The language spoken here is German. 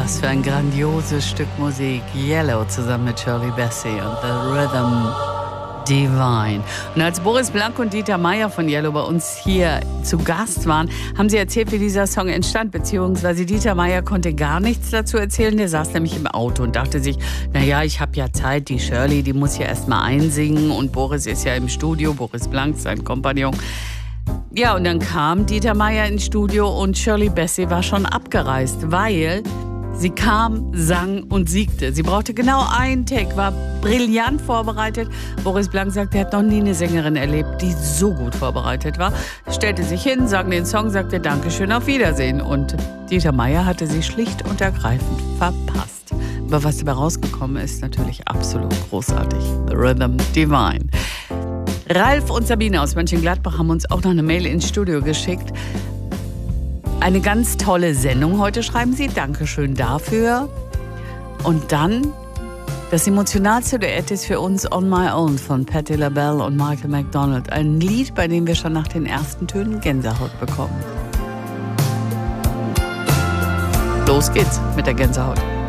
Was für ein grandioses Stück Musik. Yellow zusammen mit Shirley Bassey und The Rhythm Divine. Und als Boris Blank und Dieter Meier von Yellow bei uns hier zu Gast waren, haben sie erzählt, wie dieser Song entstand, beziehungsweise Dieter Meier konnte gar nichts dazu erzählen. Der saß nämlich im Auto und dachte sich, naja, ich habe ja Zeit, die Shirley, die muss ja erst mal einsingen und Boris ist ja im Studio, Boris Blank, sein Kompagnon. Ja, und dann kam Dieter Meier ins Studio und Shirley Bassey war schon abgereist, weil sie kam, sang und siegte. Sie brauchte genau einen Take, war brillant vorbereitet. Boris Blank sagt, er hat noch nie eine Sängerin erlebt, die so gut vorbereitet war. Stellte sich hin, sang den Song, sagte Dankeschön, auf Wiedersehen. Und Dieter Meier hatte sie schlicht und ergreifend verpasst. Aber was dabei rausgekommen ist, natürlich absolut großartig. The Rhythm Divine. Ralf und Sabine aus Mönchengladbach haben uns auch noch eine Mail ins Studio geschickt. Eine ganz tolle Sendung heute, schreiben sie. Dankeschön dafür. Und dann, das emotionalste Duett ist für uns On My Own von Patti LaBelle und Michael McDonald. Ein Lied, bei dem wir schon nach den ersten Tönen Gänsehaut bekommen. Los geht's mit der Gänsehaut.